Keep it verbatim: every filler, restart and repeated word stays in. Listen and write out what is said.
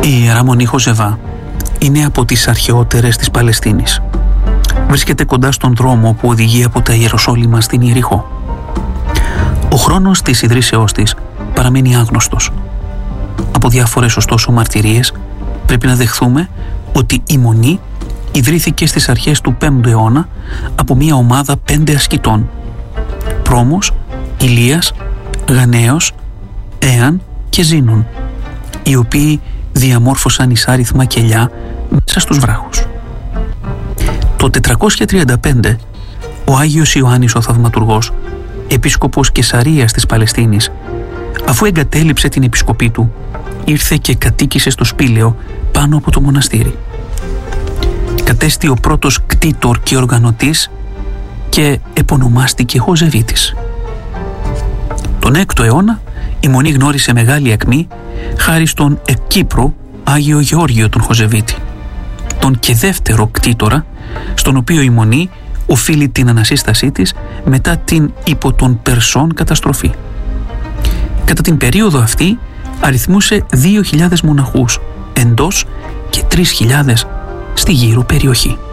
Η Ιερά Μονή Χοζεβά είναι από τις αρχαιότερες της Παλαιστίνης. Βρίσκεται κοντά στον δρόμο που οδηγεί από τα Ιεροσόλυμα στην Ιεριχώ. Ο χρόνος της ιδρύσεώς της παραμένει άγνωστος. Από διάφορες ωστόσο μαρτυρίες πρέπει να δεχθούμε ότι η Μονή ιδρύθηκε στις αρχές του πέμπτου αιώνα από μια ομάδα πέντε ασκητών: Πρόμος, Ηλίας, Γανέος, Έαν και Ζήνων, οι οποίοι διαμόρφωσαν εισάριθμα κελιά μέσα στους βράχους. Το τετρακόσια τριάντα πέντε ο Άγιος Ιωάννης ο Θαυματουργός, επίσκοπος Καισαρίας της Παλαιστίνης, αφού εγκατέλειψε την επισκοπή του, ήρθε και κατοίκησε στο σπήλαιο πάνω από το μοναστήρι. Κατέστη ο πρώτος κτήτορ και οργανωτής και επωνομάστηκε Χοζεβίτης. Τον έκτο αιώνα η Μονή γνώρισε μεγάλη ακμή χάρη στον Εκκύπρο Άγιο Γεώργιο τον Χοζεβίτη, τον και δεύτερο κτήτορα, στον οποίο η Μονή οφείλει την ανασύστασή της μετά την υπό των Περσών καταστροφή. Κατά την περίοδο αυτή αριθμούσε δύο χιλιάδες μοναχούς εντός και τρεις χιλιάδες στη γύρω περιοχή.